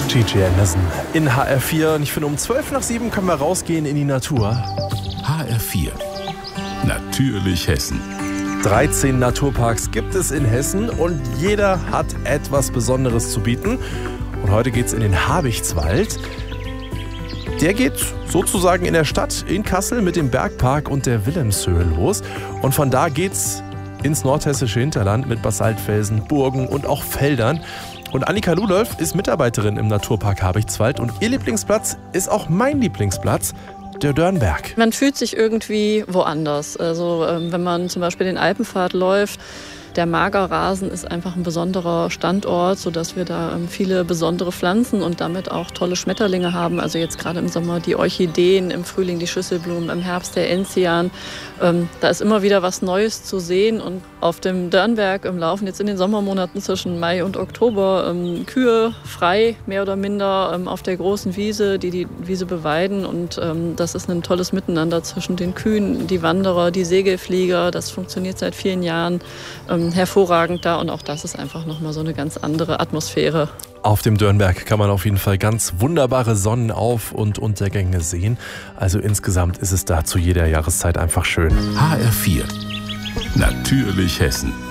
Gigi Anderson in HR4. Und ich finde, um 6:12 können wir rausgehen in die Natur. HR4. Natürlich Hessen. 13 Naturparks gibt es in Hessen und jeder hat etwas Besonderes zu bieten. Und heute geht es in den Habichtswald. Der geht sozusagen in der Stadt in Kassel mit dem Bergpark und der Wilhelmshöhe los. Und von da geht's ins nordhessische Hinterland mit Basaltfelsen, Burgen und auch Feldern. Und Annika Ludolf ist Mitarbeiterin im Naturpark Habichtswald und ihr Lieblingsplatz ist auch mein Lieblingsplatz, der Dörnberg. Man fühlt sich irgendwie woanders. Also wenn man zum Beispiel den Alpenpfad läuft, der Magerrasen ist einfach ein besonderer Standort, sodass wir da viele besondere Pflanzen und damit auch tolle Schmetterlinge haben. Also jetzt gerade im Sommer die Orchideen, im Frühling die Schüsselblumen, im Herbst der Enzian. Da ist immer wieder was Neues zu sehen. Und auf dem Dörnberg laufen jetzt in den Sommermonaten zwischen Mai und Oktober Kühe frei, mehr oder minder, auf der großen Wiese, die Wiese beweiden. Und das ist ein tolles Miteinander zwischen den Kühen, die Wanderer, die Segelflieger. Das funktioniert seit vielen Jahren hervorragend da. Und auch das ist einfach nochmal so eine ganz andere Atmosphäre. Auf dem Dörnberg kann man auf jeden Fall ganz wunderbare Sonnenauf- und Untergänge sehen. Also insgesamt ist es da zu jeder Jahreszeit einfach schön. HR4. Natürlich Hessen.